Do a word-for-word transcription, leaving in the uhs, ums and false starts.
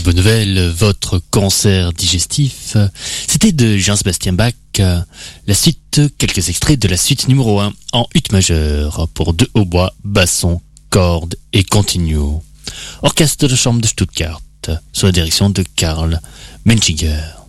bonne nouvelle, votre cancer digestif. C'était de Jean-Sébastien Bach. La suite, quelques extraits de la suite numéro un en ut majeur pour deux hautbois, basson, cordes et continuo. Orchestre de chambre de Stuttgart, sous la direction de Karl Menchinger.